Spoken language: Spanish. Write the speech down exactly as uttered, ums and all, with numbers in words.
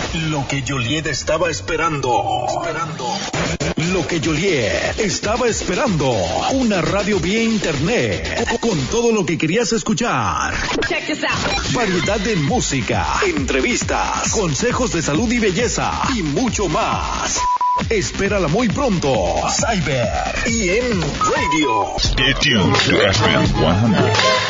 Lo que Joliet estaba esperando. Esperando. Lo que Joliet estaba esperando. Una radio vía internet. Con todo lo que querías escuchar. Check this out. Variedad de música, entrevistas, consejos de salud y belleza y mucho más. Espérala muy pronto. Cyber E M Radio. Stay tuned to F M one hundred.